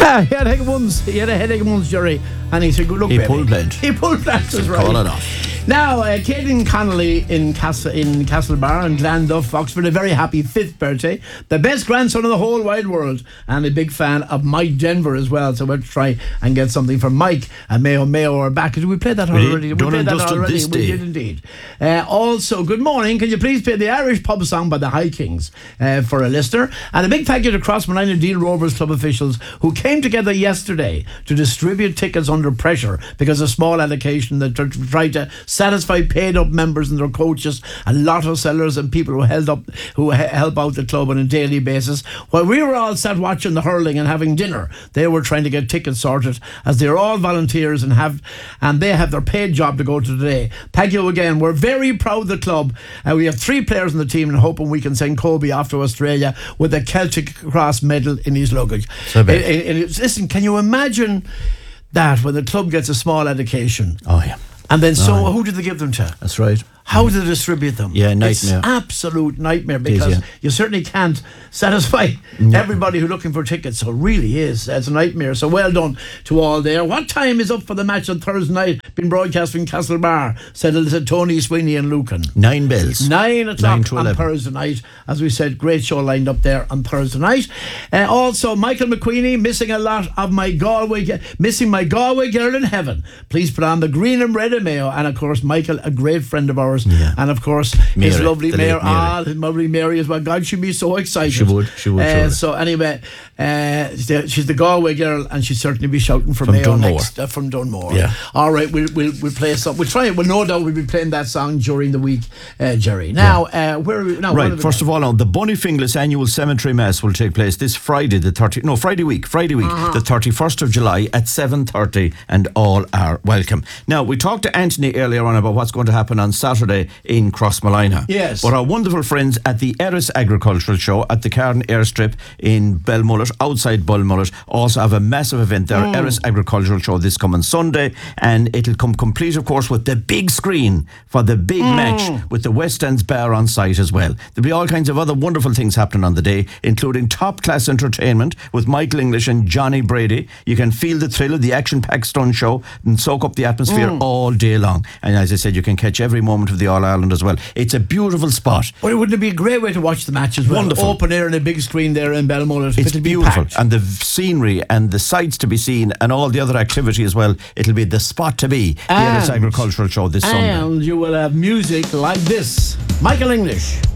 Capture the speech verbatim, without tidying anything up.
Yeah, he had a headache once. He had a headache once, Jerry. And he said, good luck, He baby. pulled plant. He pulled plant, that's right. Call it off. Now, uh, Caden Connolly in Castle in Castlebar and Glanduff, Oxford, a very happy fifth birthday. The best grandson in the whole wide world, and a big fan of Mike Denver as well. So we'll try and get something from Mike and Mayo Mayo are back. Did we play that already? Done we played and that dusted already. this We day. did indeed. Uh, also, good morning. Can you please play the Irish pub song by the High Kings uh, for a listener? And a big thank you to Crossmolina Deal Rovers club officials who came together yesterday to distribute tickets under pressure because of small allocation that tr- tried to satisfy paid up members and their coaches and lotto sellers and people who held up who he- help out the club on a daily basis. While we were all sat watching the hurling and having dinner, they were trying to get tickets sorted, as they're all volunteers and have and they have their paid job to go to today. Thank you again. We're very proud of the club. Uh, we have three players in the team and hoping we can send Kobe off to Australia with a Celtic Cross medal in his luggage. So bad. And- and it's- listen, can you imagine that when the club gets a small allocation? Oh, yeah. And then so Oh, yeah. who do they give them to? That's right. How do they distribute them? Yeah, It's nightmare. absolute nightmare because yeah. you certainly can't satisfy everybody who's looking for tickets. So it really is. It's a nightmare. So well done to all there. What time is up for the match on Thursday night? Been broadcast from Castlebar, said little Tony Sweeney and Lucan. Nine bells. Nine o'clock Nine to on eleven. Thursday night. As we said, great show lined up there on Thursday night. Uh, also, Michael McQueenie, missing a lot of my Galway, missing my Galway girl in heaven. Please put on the green and red of Mayo. And of course, Michael, a great friend of ours. Yeah. And of course, Mary, his lovely the Mayor, late Mary. ah, his lovely Mary as well. God, she'd be so excited. She would, she would, Uh, surely. so anyway, uh, she's the- she's the Galway girl, and she'd certainly be shouting for From Mayo Dunmore. next uh, from Dunmore. Yeah. All right, we'll we'll we'll play some. We'll try it. Well, no doubt we'll be playing that song during the week, uh, Jerry. Now, uh, where are we? Now, Right, first of all, now, the Bunnyfinglas annual cemetery mass will take place this Friday, the thirtieth, no, Friday week, Friday week, Uh-huh. the thirty-first of July at seven thirty, and all are welcome. Now, we talked to Anthony earlier on about what's going to happen on Saturday in Crossmolina. Yes. But our wonderful friends at the Erris Agricultural Show at the Cairn Airstrip in Belmullet, outside Belmullet, also have a massive event there, Erris Agricultural Show this coming Sunday, and it'll come complete, of course, with the big screen for the big match with the West End's Bar on site as well. There'll be all kinds of other wonderful things happening on the day, including top-class entertainment with Michael English and Johnny Brady. You can feel the thrill of the action-packed stunt show and soak up the atmosphere all day long. And as I said, you can catch every moment of the All-Ireland as well. It's a beautiful spot. Well, wouldn't it be a great way to watch the match as well? Wonderful. Open air and a big screen there in Belmullet. It's It'll be beautiful, packed. and the scenery and the sights to be seen and all the other activity as well. It'll be the spot to be, the Erris And- Agricultural Show this Sunday. And you will have music like this. Michael English.